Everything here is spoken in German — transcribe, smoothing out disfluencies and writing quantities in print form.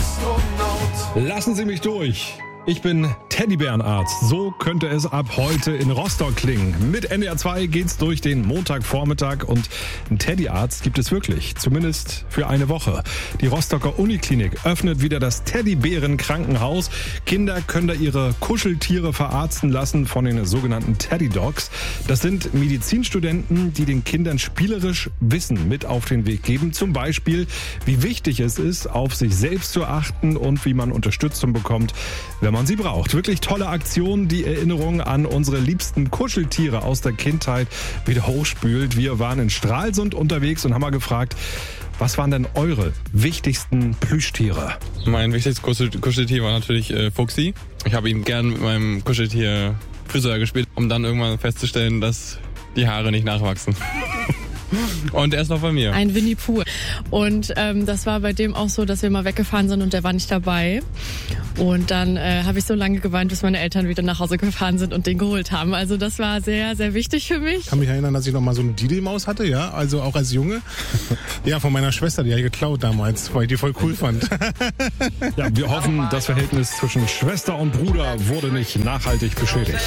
Lassen Sie mich durch. Ich bin Teddybärenarzt. So könnte es ab heute in Rostock klingen. Mit NDR 2 geht's durch den Montagvormittag und einen Teddyarzt gibt es wirklich. Zumindest für eine Woche. Die Rostocker Uniklinik öffnet wieder das Teddybären-Krankenhaus. Kinder können da ihre Kuscheltiere verarzten lassen von den sogenannten Teddy Dogs. Das sind Medizinstudenten, die den Kindern spielerisch Wissen mit auf den Weg geben. Zum Beispiel, wie wichtig es ist, auf sich selbst zu achten und wie man Unterstützung bekommt, wenn man sie braucht. Wirklich tolle Aktion, die Erinnerung an unsere liebsten Kuscheltiere aus der Kindheit wieder hochspült. Wir waren in Stralsund unterwegs und haben mal gefragt, was waren denn eure wichtigsten Plüschtiere? Mein wichtigstes Kuscheltier war natürlich Fuchsi. Ich habe ihm gern mit meinem Kuscheltier Friseur gespielt, um dann irgendwann festzustellen, dass die Haare nicht nachwachsen. Und er ist noch bei mir. Ein Winnie Pooh. Und das war bei dem auch so, dass wir mal weggefahren sind und der war nicht dabei. Und dann habe ich so lange geweint, bis meine Eltern wieder nach Hause gefahren sind und den geholt haben. Also das war sehr, sehr wichtig für mich. Ich kann mich erinnern, dass ich noch mal so eine Didi-Maus hatte, ja, also auch als Junge. Ja, von meiner Schwester, die habe ich geklaut damals, weil ich die voll cool fand. Ja, wir hoffen, das Verhältnis zwischen Schwester und Bruder wurde nicht nachhaltig beschädigt.